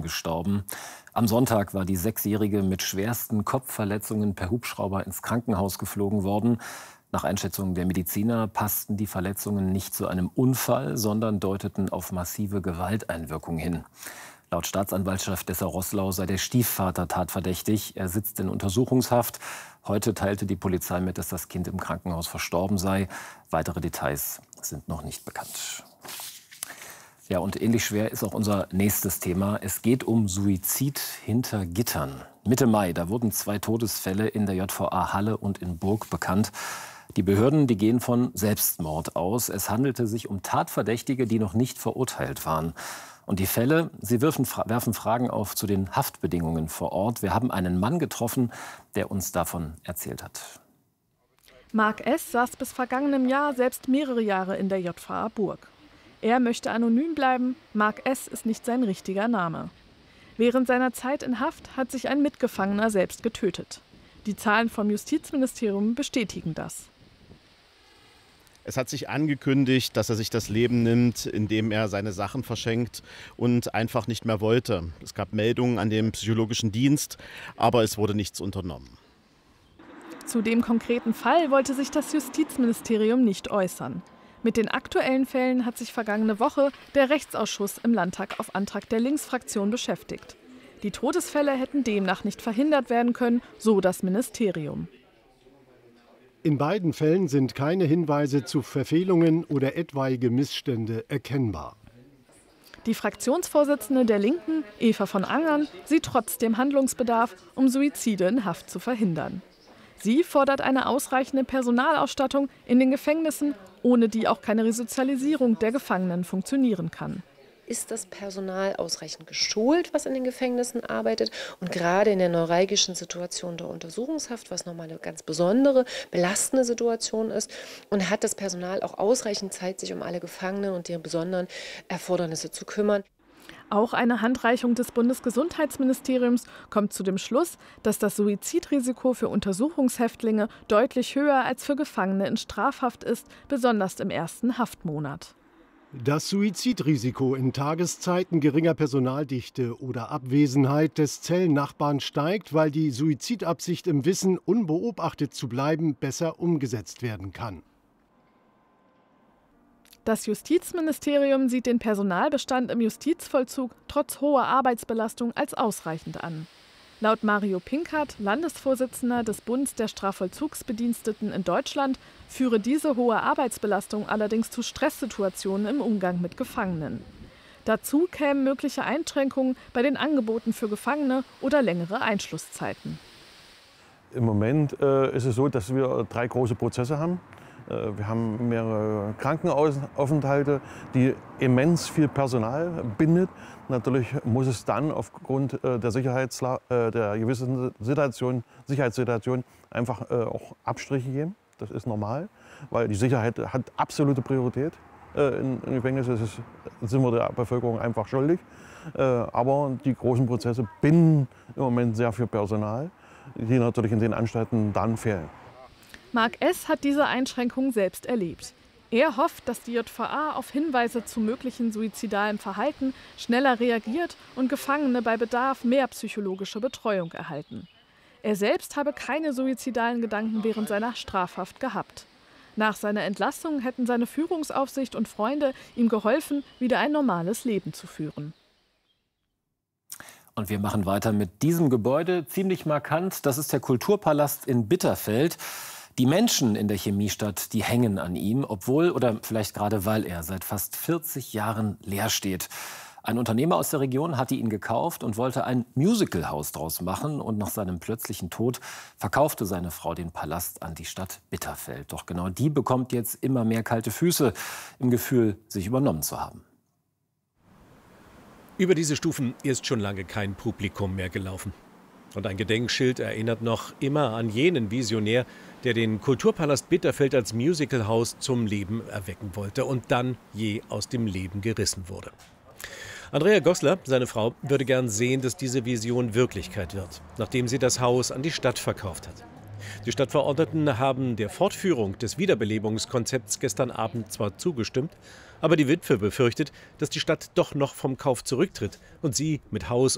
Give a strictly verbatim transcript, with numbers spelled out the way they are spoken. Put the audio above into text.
gestorben. Am Sonntag war die Sechsjährige mit schwersten Kopfverletzungen per Hubschrauber ins Krankenhaus geflogen worden. Nach Einschätzung der Mediziner passten die Verletzungen nicht zu einem Unfall, sondern deuteten auf massive Gewalteinwirkung hin. Laut Staatsanwaltschaft Dessau-Roßlau sei der Stiefvater tatverdächtig. Er sitzt in Untersuchungshaft. Heute teilte die Polizei mit, dass das Kind im Krankenhaus verstorben sei. Weitere Details sind noch nicht bekannt. Ja, und ähnlich schwer ist auch unser nächstes Thema. Es geht um Suizid hinter Gittern. Mitte Mai, da wurden zwei Todesfälle in der J V A Halle und in Burg bekannt. Die Behörden, die gehen von Selbstmord aus. Es handelte sich um Tatverdächtige, die noch nicht verurteilt waren. Und die Fälle, sie werfen, werfen Fragen auf zu den Haftbedingungen vor Ort. Wir haben einen Mann getroffen, der uns davon erzählt hat. Marc S. saß bis vergangenem Jahr selbst mehrere Jahre in der J V A Burg. Er möchte anonym bleiben. Marc S. ist nicht sein richtiger Name. Während seiner Zeit in Haft hat sich ein Mitgefangener selbst getötet. Die Zahlen vom Justizministerium bestätigen das. Es hat sich angekündigt, dass er sich das Leben nimmt, indem er seine Sachen verschenkt und einfach nicht mehr wollte. Es gab Meldungen an den psychologischen Dienst, aber es wurde nichts unternommen. Zu dem konkreten Fall wollte sich das Justizministerium nicht äußern. Mit den aktuellen Fällen hat sich vergangene Woche der Rechtsausschuss im Landtag auf Antrag der Linksfraktion beschäftigt. Die Todesfälle hätten demnach nicht verhindert werden können, so das Ministerium. In beiden Fällen sind keine Hinweise zu Verfehlungen oder etwaige Missstände erkennbar. Die Fraktionsvorsitzende der Linken, Eva von Angern, sieht trotzdem Handlungsbedarf, um Suizide in Haft zu verhindern. Sie fordert eine ausreichende Personalausstattung in den Gefängnissen, ohne die auch keine Resozialisierung der Gefangenen funktionieren kann. Ist das Personal ausreichend geschult, was in den Gefängnissen arbeitet? Und gerade in der neuralgischen Situation der Untersuchungshaft, was nochmal eine ganz besondere, belastende Situation ist, und hat das Personal auch ausreichend Zeit, sich um alle Gefangenen und deren besonderen Erfordernisse zu kümmern? Auch eine Handreichung des Bundesgesundheitsministeriums kommt zu dem Schluss, dass das Suizidrisiko für Untersuchungshäftlinge deutlich höher als für Gefangene in Strafhaft ist, besonders im ersten Haftmonat. Das Suizidrisiko in Tageszeiten geringer Personaldichte oder Abwesenheit des Zellennachbarn steigt, weil die Suizidabsicht im Wissen, unbeobachtet zu bleiben, besser umgesetzt werden kann. Das Justizministerium sieht den Personalbestand im Justizvollzug trotz hoher Arbeitsbelastung als ausreichend an. Laut Mario Pinkert, Landesvorsitzender des Bundes der Strafvollzugsbediensteten in Deutschland, führe diese hohe Arbeitsbelastung allerdings zu Stresssituationen im Umgang mit Gefangenen. Dazu kämen mögliche Einschränkungen bei den Angeboten für Gefangene oder längere Einschlusszeiten. Im Moment äh, ist es so, dass wir drei große Prozesse haben. Wir haben mehrere Krankenaufenthalte, die immens viel Personal bindet. Natürlich muss es dann aufgrund der, Sicherheitsla der gewissen Situation, Sicherheitssituation einfach auch Abstriche geben. Das ist normal, weil die Sicherheit hat absolute Priorität. In, in Gefängnissen ist, sind wir der Bevölkerung einfach schuldig. Aber die großen Prozesse binden im Moment sehr viel Personal, die natürlich in den Anstalten dann fehlen. Marc S. hat diese Einschränkungen selbst erlebt. Er hofft, dass die J V A auf Hinweise zu möglichen suizidalem Verhalten schneller reagiert und Gefangene bei Bedarf mehr psychologische Betreuung erhalten. Er selbst habe keine suizidalen Gedanken während seiner Strafhaft gehabt. Nach seiner Entlassung hätten seine Führungsaufsicht und Freunde ihm geholfen, wieder ein normales Leben zu führen. Und wir machen weiter mit diesem Gebäude, ziemlich markant. Das ist der Kulturpalast in Bitterfeld. Die Menschen in der Chemiestadt, die hängen an ihm, obwohl oder vielleicht gerade weil er seit fast vierzig Jahren leer steht. Ein Unternehmer aus der Region hatte ihn gekauft und wollte ein Musicalhaus draus machen. Und nach seinem plötzlichen Tod verkaufte seine Frau den Palast an die Stadt Bitterfeld. Doch genau die bekommt jetzt immer mehr kalte Füße im Gefühl, sich übernommen zu haben. Über diese Stufen ist schon lange kein Publikum mehr gelaufen. Und ein Gedenkschild erinnert noch immer an jenen Visionär, der den Kulturpalast Bitterfeld als Musicalhaus zum Leben erwecken wollte und dann je aus dem Leben gerissen wurde. Andrea Gossler, seine Frau, würde gern sehen, dass diese Vision Wirklichkeit wird, nachdem sie das Haus an die Stadt verkauft hat. Die Stadtverordneten haben der Fortführung des Wiederbelebungskonzepts gestern Abend zwar zugestimmt, aber die Witwe befürchtet, dass die Stadt doch noch vom Kauf zurücktritt und sie mit Haus